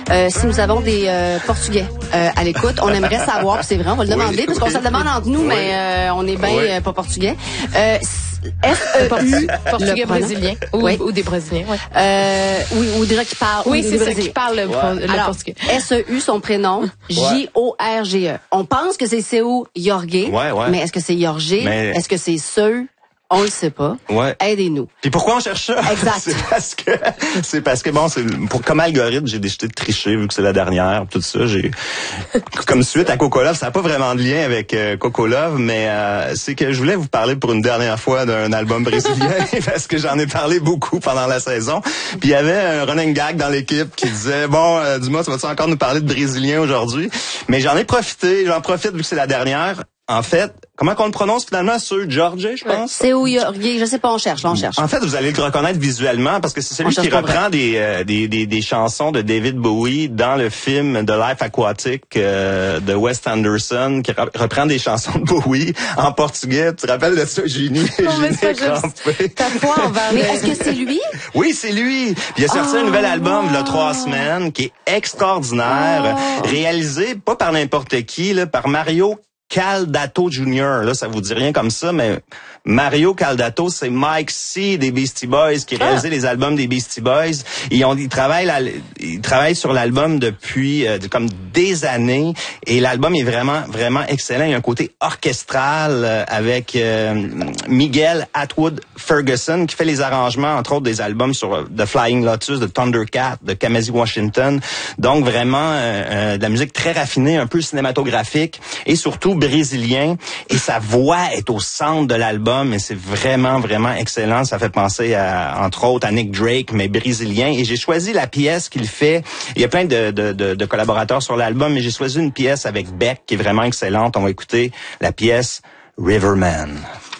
si nous avons des Portugais à l'écoute. On aimerait savoir, c'est vrai, on va le demander, parce qu'on se le demande entre nous, mais on est bien pas portugais. S-E-U, portugais brésilien ou des Brésiliens. Oui, ou des gens qui parlent. Oui, c'est ça, qui parle le portugais. S-E-U, son prénom, J-O-R-G-E. On pense que c'est Seu Jorge, mais est-ce que c'est Jorge? Est-ce que c'est Seu? On le sait pas. Aidez-nous. Puis pourquoi on cherche ça? Exact. c'est parce que bon, comme algorithme, j'ai décidé de tricher vu que c'est la dernière, tout ça. Comme suite à Coco Love, ça n'a pas vraiment de lien avec Coco Love, mais c'est que je voulais vous parler pour une dernière fois d'un album brésilien parce que j'en ai parlé beaucoup pendant la saison. Puis il y avait un running gag dans l'équipe qui disait dis-moi, tu vas-tu encore nous parler de brésilien aujourd'hui? Mais j'en profite vu que c'est la dernière. En fait, comment qu'on le prononce finalement? Seu Jorge, je pense? Seu Jorge, je sais pas, on cherche. En fait, vous allez le reconnaître visuellement parce que c'est celui qui reprend des chansons de David Bowie dans le film The Life Aquatic de Wes Anderson, qui reprend des chansons de Bowie en portugais. Tu te rappelles de ça, Ginny? Mais est-ce que c'est lui? Oui, c'est lui. Puis il a sorti un nouvel album, il y a 3 semaines, qui est extraordinaire, réalisé pas par n'importe qui, là, par Mario Caldato Jr. Là, ça vous dit rien comme ça, mais Mario Caldato, c'est Mike C des Beastie Boys qui réalisait les albums des Beastie Boys. Il travaille sur l'album depuis comme des années et l'album est vraiment excellent. Il y a un côté orchestral avec Miguel Atwood Ferguson qui fait les arrangements entre autres des albums sur The Flying Lotus, de Thundercat, de Kamasi Washington. Donc vraiment de la musique très raffinée, un peu cinématographique et surtout brésilien. Et sa voix est au centre de l'album. Et c'est vraiment excellent. Ça fait penser entre autres à Nick Drake, mais brésilien. Et j'ai choisi la pièce qu'il fait. Il y a plein de collaborateurs sur l'album, mais j'ai choisi une pièce avec Beck qui est vraiment excellente. On va écouter la pièce Riverman.